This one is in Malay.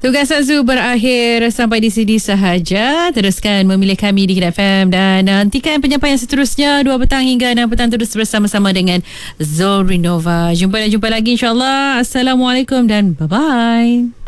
Tugas Azul berakhir sampai di sini sahaja. Teruskan memilih kami di Hit FM dan nantikan penyampaian seterusnya 2 petang hingga 6 petang, terus bersama-sama dengan Zul Rinova. Jumpa lagi insyaAllah. Assalamualaikum dan bye-bye.